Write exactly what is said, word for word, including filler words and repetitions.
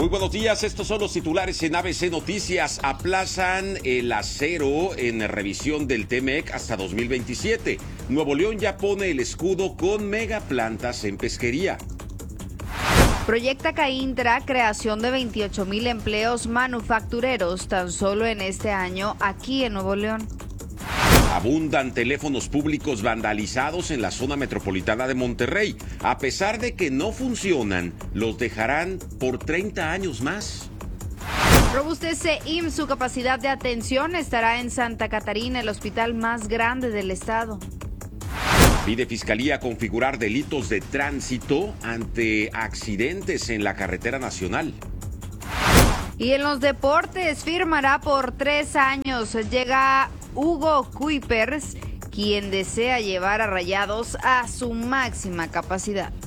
Muy buenos días, estos son los titulares en A B C Noticias. Aplazan el acero en revisión del T-MEC hasta dos mil veintisiete. Nuevo León ya pone el escudo con megaplantas en pesquería. Proyecta Caintra creación de veintiocho mil empleos manufactureros tan solo en este año aquí en Nuevo León. Abundan teléfonos públicos vandalizados en la zona metropolitana de Monterrey. A pesar de que no funcionan, los dejarán por treinta años más. Robustece I M S S, su capacidad de atención estará en Santa Catarina, el hospital más grande del estado. Pide Fiscalía configurar delitos de tránsito ante accidentes en la carretera nacional. Y en los deportes firmará por tres años. Llega Hugo Kuipers, quien desea llevar a Rayados a su máxima capacidad.